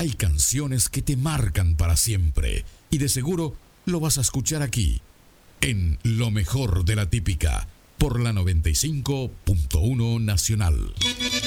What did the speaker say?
Hay canciones que te marcan para siempre y de seguro lo vas a escuchar aquí, en Lo Mejor de la Típica, por la 95.1 Nacional.